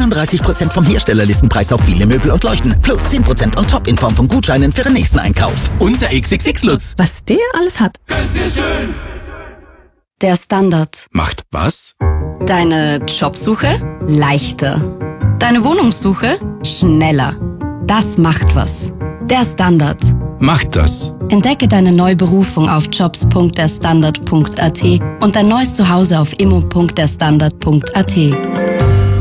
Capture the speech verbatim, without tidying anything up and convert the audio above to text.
einunddreißig Prozent vom Herstellerlistenpreis auf viele Möbel und Leuchten. Plus zehn Prozent on top in Form von Gutscheinen für den nächsten Einkauf. Unser X X X-Lutz. Was der alles hat. Ganz sehr schön. Der Standard. Macht was? Deine Jobsuche leichter. Deine Wohnungssuche schneller. Das macht was. Der Standard. Macht das. Entdecke deine neue Berufung auf jobs punkt der standard punkt a t und dein neues Zuhause auf immo punkt der standard punkt a t.